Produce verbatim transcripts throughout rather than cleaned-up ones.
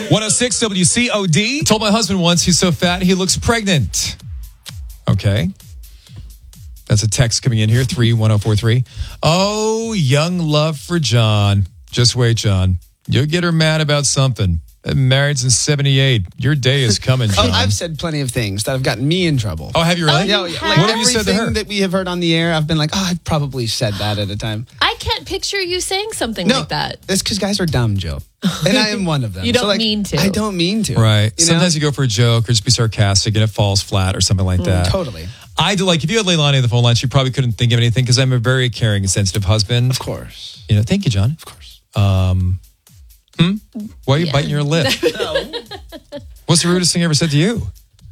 one oh six W C O D. Told my husband once he's so fat he looks pregnant. Okay. That's a text coming in here, three one oh four three. Oh, young love for John. Just wait, John. You'll get her mad about something. Been married since seventy-eight. Your day is coming, John. Oh, I've said plenty of things that have gotten me in trouble. Oh, have you really? Yeah, Oh, yeah, you like have? What have you said to her? everything that we have heard on the air, I've been like, oh, I probably said that at a time. I can't picture you saying something No, like that. That's because guys are dumb, Joe. And I am one of them. You don't so, like, mean to. I don't mean to. Right. You Sometimes know? you go for a joke or just be sarcastic and it falls flat or something like that. Totally. I do, like, if you had Leilani on the phone line, she probably couldn't think of anything because I'm a very caring and sensitive husband. Of course. You know, thank you, John. Of course. Um, hmm? Why are you biting your lip? What's the rudest thing I ever said to you?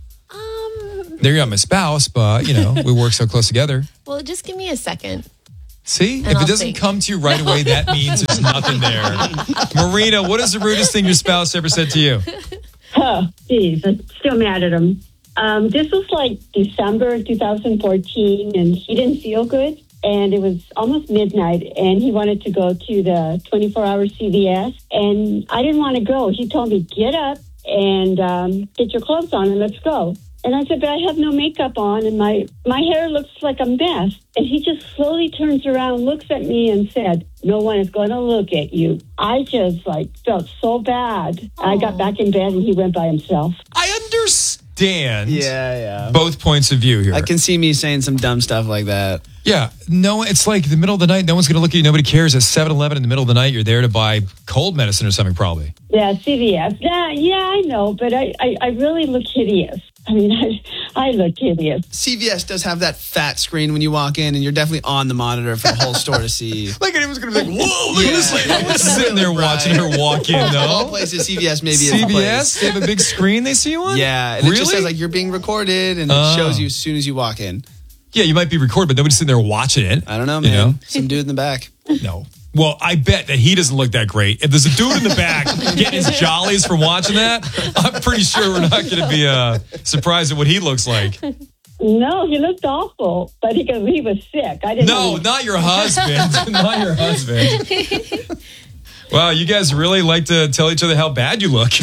Um, There you are, my spouse, but, you know, we work so close together. well, just give me a second. See? And If I'll it doesn't think. come to you right away, that means there's nothing there. Marina, what is the rudest thing your spouse ever said to you? Oh, geez, I'm still mad at him. Um, this was like December two thousand fourteen, and he didn't feel good. And it was almost midnight, and he wanted to go to the twenty-four hour C V S. And I didn't want to go. He told me, get up and um, get your clothes on and let's go. And I said, but I have no makeup on, and my, my hair looks like a mess. And he just slowly turns around, looks at me, and said, no one is going to look at you. I just, like, felt so bad. I got back in bed, and he went by himself. I understand Yeah, yeah. both points of view here. I can see me saying some dumb stuff like that. Yeah, no, it's like the middle of the night. No one's going to look at you. Nobody cares. At seven eleven in the middle of the night, you're there to buy cold medicine or something, probably. Yeah, C V S. Yeah, yeah, I know, but I, I, I really look hideous. I mean, I, I look hideous. C V S does have that fat screen when you walk in, and you're definitely on the monitor for the whole store to see. Like anyone's going to be like, whoa, look Yeah. at this lady. I was sitting there Right. watching her walk in, All though. places, C V S maybe is C the V place. S? They have a big screen they see you on? Yeah, and really? it just says like you're being recorded, and it Oh. shows you as soon as you walk in. Yeah, you might be recorded, but nobody's sitting there watching it. I don't know, You man. know? Some dude in the back. No. Well, I bet that he doesn't look that great. If there's a dude in the back getting his jollies from watching that, I'm pretty sure we're not going to be uh, surprised at what he looks like. No, he looked awful, but he, he was sick. I didn't No, know. not your husband. Not your husband. Wow, you guys really like to tell each other how bad you look.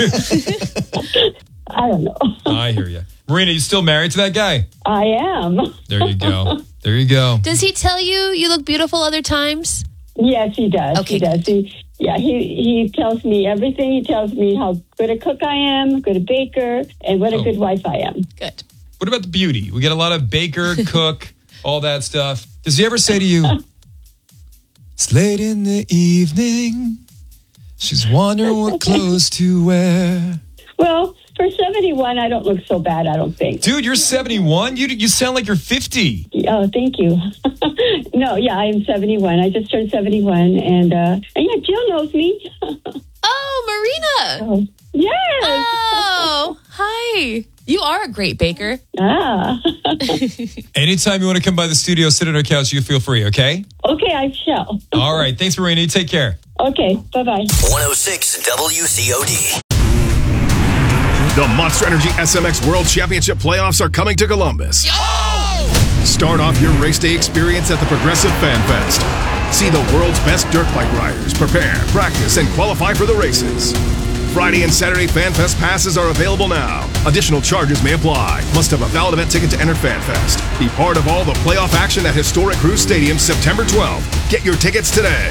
I don't know. I hear you. Marina, you still married to that guy? I am. There you go. There you go. Does he tell you you look beautiful other times? Yes, he does. Okay, He does. He, yeah, he, he tells me everything. He tells me how good a cook I am, good a baker, and what a Oh. good wife I am. Good. What about the beauty? We get a lot of baker, cook, all that stuff. Does he ever say to you, it's late in the evening, she's wondering what clothes to wear? Well, for seventy-one, I don't look so bad, I don't think. Dude, you're seventy-one? You you sound like you're fifty. Oh, thank you. No, yeah, I am seventy-one. I just turned seventy-one, and, uh, and yeah, Jill knows me. Oh, Marina. Oh, yes. Oh, hi. You are a great baker. Ah. Anytime you want to come by the studio, sit on our couch, you feel free, okay? Okay, I shall. All right. Thanks, Marina. You take care. Okay, bye-bye. one oh six W C O D. The Monster Energy S M X World Championship playoffs are coming to Columbus. Start off your race day experience at the Progressive Fan Fest. See the world's best dirt bike riders prepare, practice, and qualify for the races. Friday and Saturday Fan Fest passes are available now. Additional charges may apply. Must have a valid event ticket to enter Fan Fest. Be part of all the playoff action at historic Cruise Stadium September twelfth. Get your tickets today.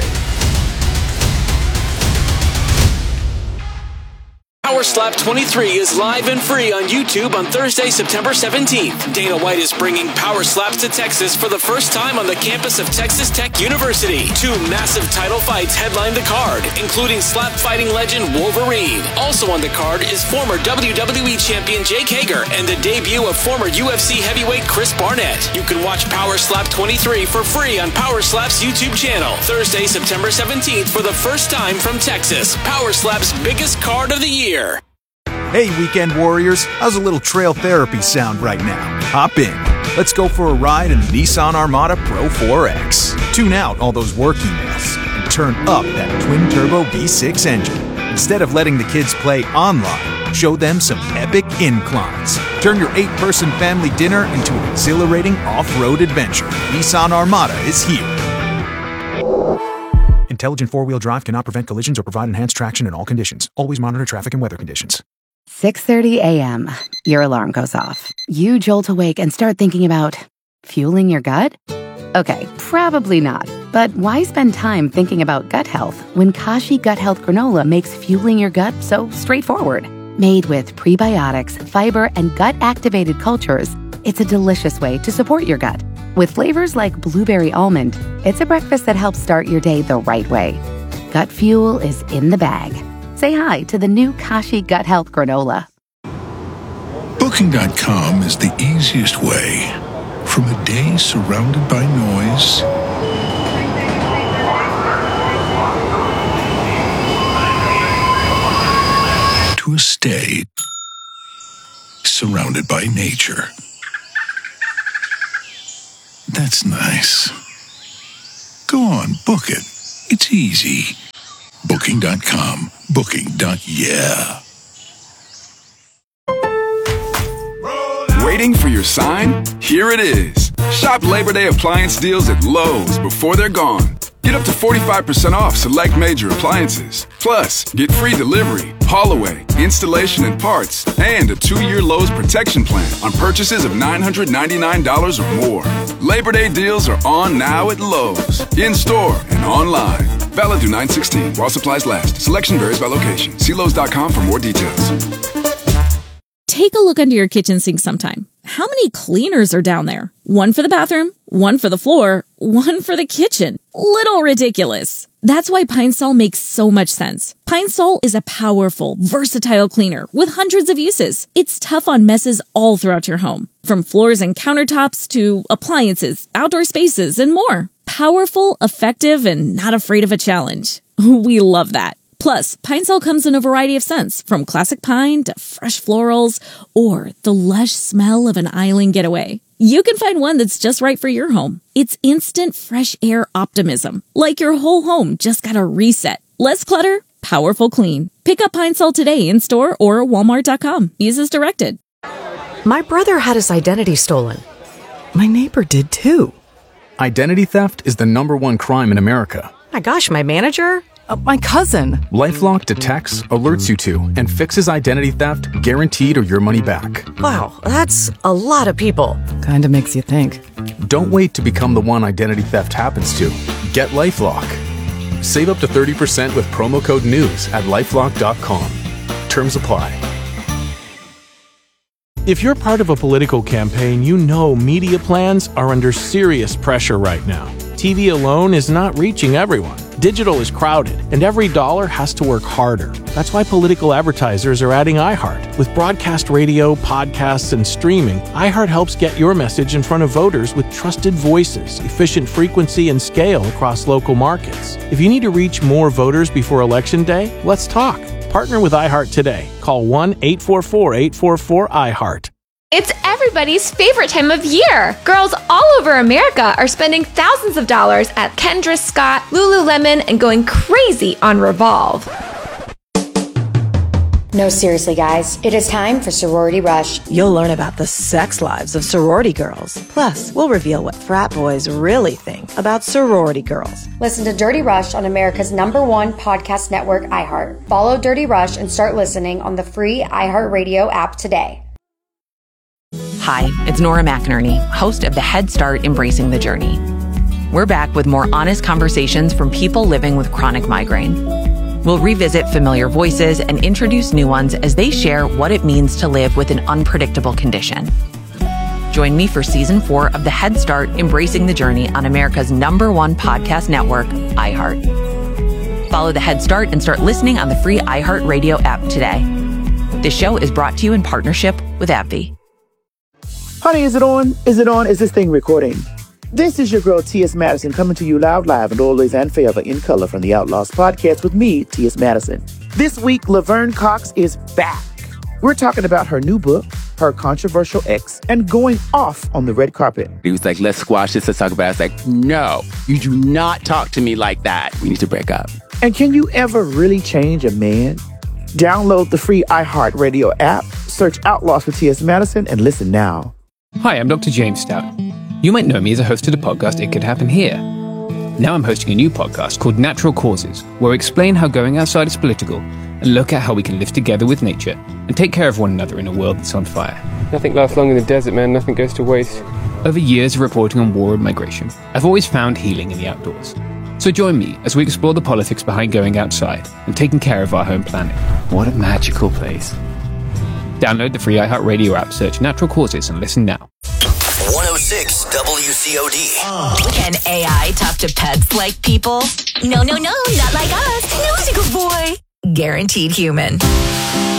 Power Slap twenty-three is live and free on YouTube on Thursday, September seventeenth. Dana White is bringing Power Slaps to Texas for the first time on the campus of Texas Tech University. Two massive title fights headline the card, including slap fighting legend Wolverine. Also on the card is former W W E champion Jake Hager and the debut of former U F C heavyweight Chris Barnett. You can watch Power Slap twenty-three for free on Power Slap's YouTube channel. Thursday, September seventeenth for the first time from Texas. Power Slap's biggest card of the year. Hey, Weekend Warriors, how's a little trail therapy sound right now? Hop in. Let's go for a ride in the Nissan Armada Pro four X. Tune out all those work emails and turn up that twin-turbo V six engine. Instead of letting the kids play online, show them some epic inclines. Turn your eight-person family dinner into an exhilarating off-road adventure. Nissan Armada is here. Intelligent four-wheel drive cannot prevent collisions or provide enhanced traction in all conditions. Always monitor traffic and weather conditions. six thirty a.m. Your alarm goes off. You jolt awake and start thinking about fueling your gut? Okay, probably not. But why spend time thinking about gut health when Kashi Gut Health Granola makes fueling your gut so straightforward? Made with prebiotics, fiber, and gut-activated cultures, it's a delicious way to support your gut. With flavors like blueberry almond, it's a breakfast that helps start your day the right way. Gut fuel is in the bag. Say hi to the new Kashi Gut Health Granola. Booking dot com is the easiest way. From a day surrounded by noise to a stay surrounded by nature. That's nice. Go on, book it. It's easy. Booking dot com. Booking. Yeah. Waiting for your sign? Here it is. Shop Labor Day appliance deals at Lowe's before they're gone. Get up to forty-five percent off select major appliances. Plus, get free delivery, haul away, installation and parts, and a two-year Lowe's protection plan on purchases of nine hundred ninety-nine dollars or more. Labor Day deals are on now at Lowe's, in-store and online. Valid through nine sixteen while supplies last. Selection varies by location. See Lowe's dot com for more details. Take a look under your kitchen sink sometime. How many cleaners are down there? One for the bathroom, one for the floor, one for the kitchen. Little ridiculous. That's why Pine Sol makes so much sense. Pine Sol is a powerful, versatile cleaner with hundreds of uses. It's tough on messes all throughout your home, from floors and countertops to appliances, outdoor spaces, and more. Powerful, effective, and not afraid of a challenge. We love that. Plus, Pine Sol comes in a variety of scents, from classic pine to fresh florals or the lush smell of an island getaway. You can find one that's just right for your home. It's instant fresh air optimism, like your whole home just got a reset. Less clutter, powerful clean. Pick up Pine Sol today in store or walmart dot com. Use as directed. My brother had his identity stolen. My neighbor did too. Identity theft is the number one crime in America. My gosh, my manager? Uh, my cousin. LifeLock detects, alerts you to, and fixes identity theft guaranteed or your money back. Wow, that's a lot of people. Kinda makes you think. Don't wait to become the one identity theft happens to. Get LifeLock. Save up to thirty percent with promo code NEWS at lifelock dot com. Terms apply. If you're part of a political campaign, you know media plans are under serious pressure right now. T V alone is not reaching everyone. Digital is crowded, and every dollar has to work harder. That's why political advertisers are adding iHeart. With broadcast radio, podcasts, and streaming, iHeart helps get your message in front of voters with trusted voices, efficient frequency, and scale across local markets. If you need to reach more voters before Election Day, let's talk. Partner with iHeart today. Call one eight four four, eight four four, iHeart. It's everybody's favorite time of year. Girls all over America are spending thousands of dollars at Kendra Scott, Lululemon, and going crazy on Revolve. No, seriously, guys. It is time for Sorority Rush. You'll learn about the sex lives of sorority girls. Plus, we'll reveal what frat boys really think about sorority girls. Listen to Dirty Rush on America's number one podcast network, iHeart. Follow Dirty Rush and start listening on the free iHeartRadio app today. Hi, it's Nora McInerney, host of the Head Start Embracing the Journey. We're back with more honest conversations from people living with chronic migraine. We'll revisit familiar voices and introduce new ones as they share what it means to live with an unpredictable condition. Join me for season four of the Head Start Embracing the Journey on America's number one podcast network, iHeart. Follow the Head Start and start listening on the free iHeartRadio app today. This show is brought to you in partnership with AbbVie. Honey, is it on? Is it on? Is this thing recording? This is your girl, T S. Madison, coming to you loud, live, and always and forever in color from the Outlaws podcast with me, T S. Madison. This week, Laverne Cox is back. We're talking about her new book, her controversial ex, and going off on the red carpet. He was like, let's squash this, let's talk about it. I was like, no, you do not talk to me like that. We need to break up. And can you ever really change a man? Download the free iHeartRadio app, search Outlaws with T S. Madison, and listen now. Hi, I'm Doctor James Stout. You might know me as a host of the podcast It Could Happen Here. Now I'm hosting a new podcast called Natural Causes, where I explain how going outside is political and look at how we can live together with nature and take care of one another in a world that's on fire. Nothing lasts long in the desert, man. Nothing goes to waste. Over years of reporting on war and migration, I've always found healing in the outdoors. So join me as we explore the politics behind going outside and taking care of our home planet. What a magical place. Download the free iHeartRadio app, search Natural Causes, and listen now. one oh six W C O D. Can A I talk to pets like people? No, no, no, not like us. No, good boy. Guaranteed human.